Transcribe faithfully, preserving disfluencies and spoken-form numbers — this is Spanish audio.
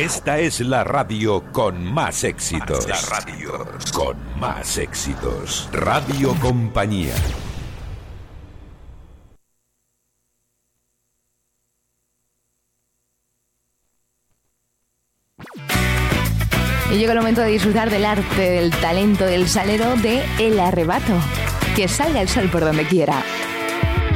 Esta es la radio con más éxitos. La radio con más éxitos. Radio Compañía. Y llega el momento de disfrutar del arte, del talento, del salero de El Arrebato. Que salga el sol por donde quiera.